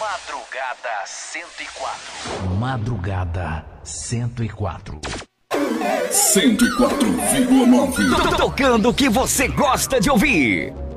Madrugada 104. Madrugada 104. 104,9. Tocando o que você gosta de ouvir.